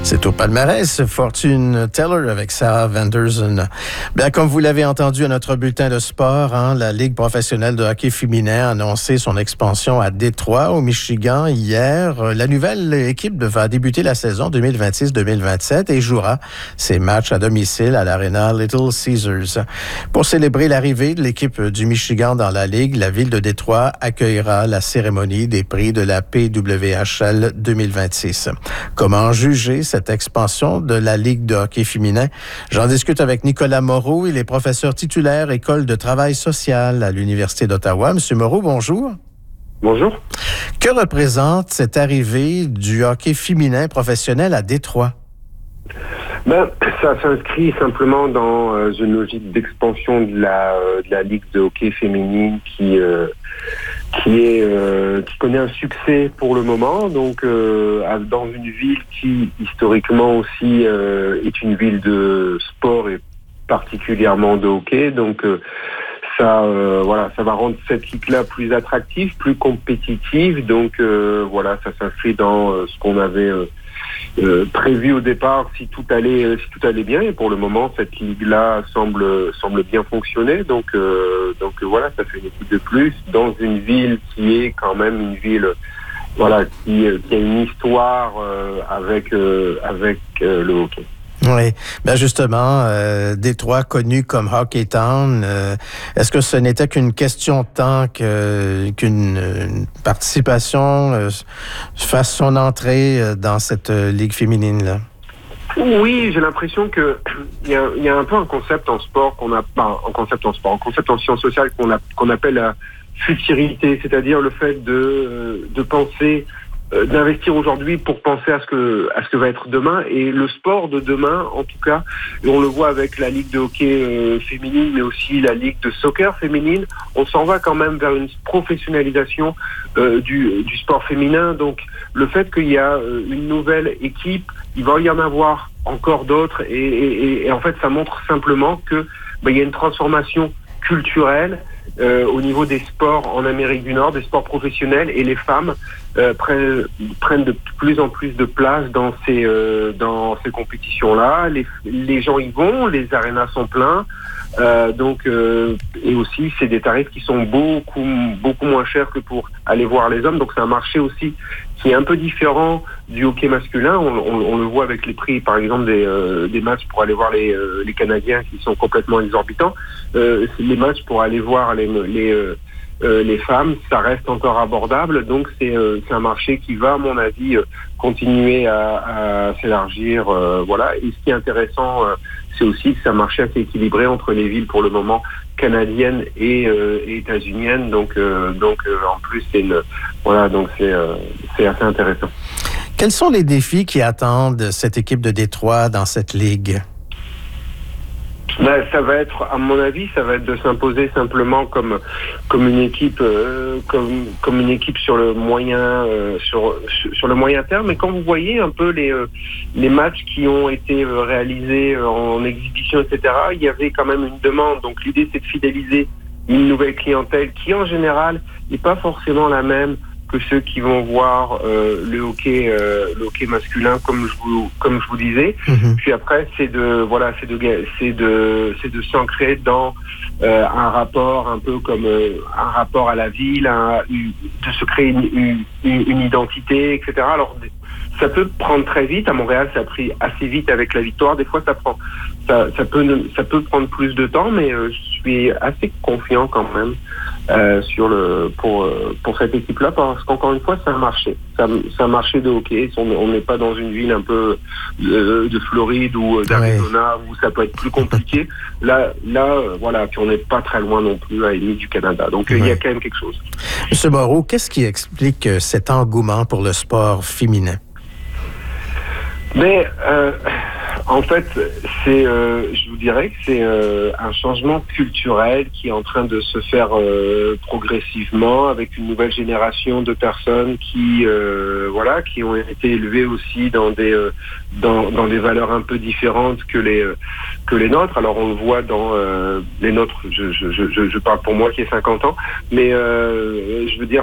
C'est au palmarès, Fortune Teller avec Sarah Vanderson. Bien, comme vous l'avez entendu à notre bulletin de sport, la Ligue professionnelle de hockey féminin a annoncé son expansion à Détroit, au Michigan, hier. La nouvelle équipe va débuter la saison 2026-2027 et jouera ses matchs à domicile à l'Arena Little Caesars. Pour célébrer l'arrivée de l'équipe du Michigan dans la Ligue, la ville de Détroit accueillera la cérémonie des prix de la PWHL 2026. Comment juger cette expansion de la Ligue de hockey féminin? J'en discute avec Nicolas Moreau. Il est professeur titulaire École de travail social à l'Université d'Ottawa. Monsieur Moreau, bonjour. Bonjour. Que représente cette arrivée du hockey féminin professionnel à Détroit? Ça s'inscrit simplement dans une logique d'expansion de la Ligue de hockey féminine qui connaît un succès pour le moment, donc dans une ville qui historiquement aussi est une ville de sport et particulièrement de hockey, donc ça va rendre cette ligue-là plus attractive, plus compétitive, donc ça s'inscrit dans ce qu'on avait prévu au départ si tout allait bien, et pour le moment cette ligue-là semble bien fonctionner, donc ça fait une équipe de plus dans une ville qui est quand même une ville qui a une histoire avec le hockey. Oui, justement, Détroit connu comme Hockey Town, est-ce que ce n'était qu'une question de temps qu'une participation fasse son entrée dans cette ligue féminine-là? Oui, j'ai l'impression que il y a un peu un concept en sport un concept en sciences sociales qu'on appelle la futurité, c'est-à-dire le fait de penser, d'investir aujourd'hui pour penser à ce que va être demain, et le sport de demain, en tout cas, et on le voit avec la ligue de hockey féminine, mais aussi la ligue de soccer féminine, on s'en va quand même vers une professionnalisation du sport féminin. Donc le fait qu'il y a une nouvelle équipe, il va y en avoir encore d'autres, et en fait ça montre simplement que il y a une transformation culturelle au niveau des sports en Amérique du Nord, des sports professionnels, et les femmes prennent de plus en plus de place dans ces compétitions-là. Les gens y vont, les arénas sont pleins, et aussi c'est des tarifs qui sont beaucoup moins chers que pour aller voir les hommes. Donc c'est un marché aussi qui est un peu différent du hockey masculin. On le voit avec les prix, par exemple, des matchs pour aller voir les Canadiens qui sont complètement exorbitants. Les matchs pour aller voir les femmes, ça reste encore abordable. Donc c'est un marché qui va, à mon avis, continuer à s'élargir. Et ce qui est intéressant, c'est aussi que c'est un marché assez équilibré entre les villes pour le moment canadiennes et états-uniennes. Donc en plus c'est assez intéressant. Quels sont les défis qui attendent cette équipe de Détroit dans cette ligue? Ça va être, à mon avis, de s'imposer simplement comme une équipe, comme une équipe sur le moyen sur le moyen terme. Et quand vous voyez un peu les matchs qui ont été réalisés en exhibition, etc., il y avait quand même une demande. Donc l'idée, c'est de fidéliser une nouvelle clientèle qui, en général, n'est pas forcément la même que ceux qui vont voir le hockey masculin, comme je vous disais. Mm-hmm. Puis après, c'est de s'ancrer dans un rapport un peu comme un rapport à la ville, de se créer une identité, etc. Alors ça peut prendre très vite. À Montréal, ça a pris assez vite avec la victoire. Des fois, ça peut prendre plus de temps, mais je suis assez confiant quand même pour cette équipe-là, parce qu'encore une fois, ça a marché. C'est un marché de hockey. On n'est pas dans une ville un peu de Floride ou d'Arizona où ça peut être plus compliqué. Là, puis on n'est pas très loin non plus à l'ennemi du Canada. Donc il y a quand même quelque chose. Monsieur Moreau, qu'est-ce qui explique cet engouement pour le sport féminin? Mais en fait, je vous dirais que c'est un changement culturel qui est en train de se faire progressivement, avec une nouvelle génération de personnes qui ont été élevées aussi dans des valeurs un peu différentes que les nôtres. Alors on le voit dans les nôtres. Je parle pour moi qui ai 50 ans, mais je veux dire,